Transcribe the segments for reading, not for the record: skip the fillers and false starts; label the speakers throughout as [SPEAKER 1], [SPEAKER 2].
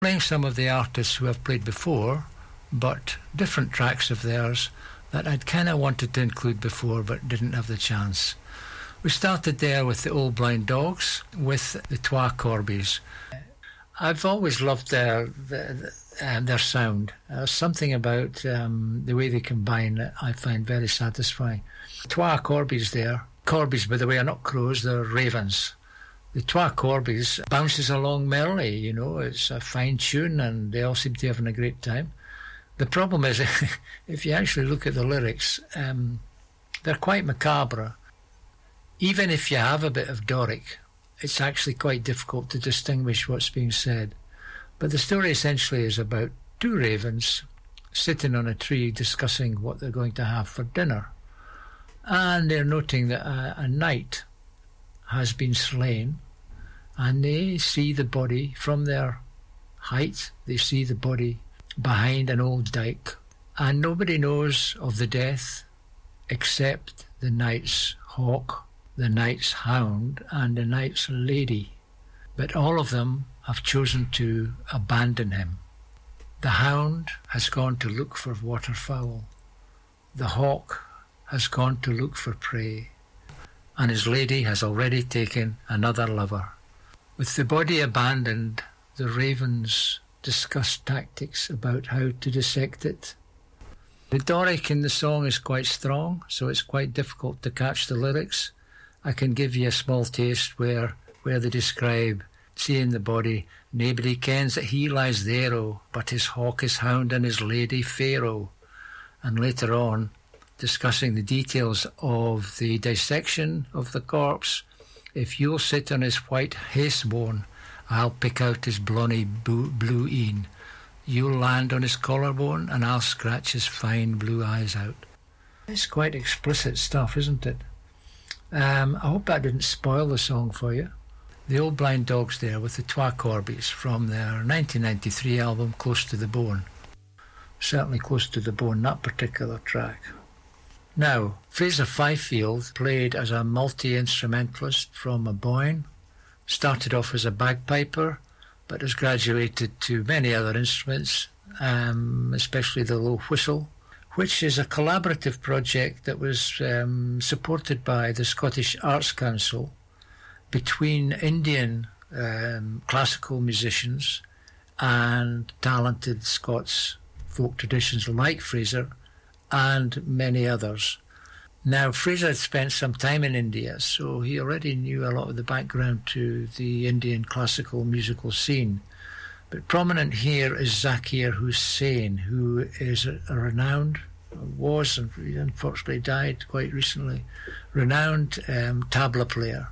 [SPEAKER 1] playing some of the artists who have played before, but different tracks of theirs that I'd kind of wanted to include before but didn't have the chance. We started there with the Old Blind Dogs, with the Trois Corbies. I've always loved their sound. Something about the way they combine that I find very satisfying. Trois Corbies there. Corbies, by the way, are not crows, they're ravens. The Trois Corbies bounces along merrily, you know, it's a fine tune and they all seem to be having a great time. The problem is, if you actually look at the lyrics, they're quite macabre. Even if you have a bit of Doric, it's actually quite difficult to distinguish what's being said. But the story essentially is about two ravens sitting on a tree discussing what they're going to have for dinner. And they're noting that a knight has been slain, and they see the body from their height. They see the body behind an old dike, and nobody knows of the death except the knight's hawk, the knight's hound, and the knight's lady. But all of them have chosen to abandon him. The hound has gone to look for waterfowl. The hawk has gone to look for prey, and his lady has already taken another lover. With the body abandoned, the ravens discuss tactics about how to dissect it. The Doric in the song is quite strong, so it's quite difficult to catch the lyrics. I can give you a small taste where they describe seeing the body. Nobody kens that he lies there, but his hawk is hound and his lady fair. And later on, discussing the details of the dissection of the corpse. If you'll sit on his white haystbone, I'll pick out his blonny blue een. You'll land on his collarbone, and I'll scratch his fine blue eyes out. It's quite explicit stuff, isn't it? I hope that didn't spoil the song for you. The Old Blind Dogs there with the Trois Corbies from their 1993 album Close to the Bone. Certainly close to the bone, that particular track. Now, Fraser Fifield played as a multi-instrumentalist from Aboyne, started off as a bagpiper, but has graduated to many other instruments, especially the low whistle, which is a collaborative project that was supported by the Scottish Arts Council between Indian classical musicians and talented Scots folk traditions like Fraser and many others. Now, Fraser had spent some time in India, so he already knew a lot of the background to the Indian classical musical scene. But prominent here is Zakir Hussain, who is a renowned, was and unfortunately died quite recently, renowned tabla player.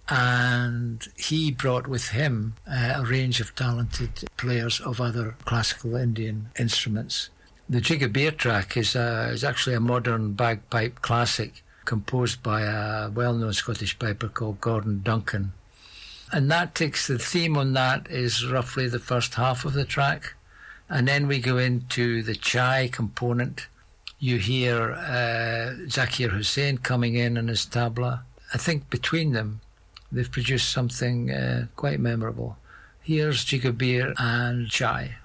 [SPEAKER 1] And he brought with him a range of talented players of other classical Indian instruments. The Jigabir track is actually a modern bagpipe classic composed by a well-known Scottish piper called Gordon Duncan. And that takes the theme on that is roughly the first half of the track. And then we go into the chai component. You hear Zakir Hussain coming in on his tabla. I think between them, they've produced something quite memorable. Here's Jigabir and chai.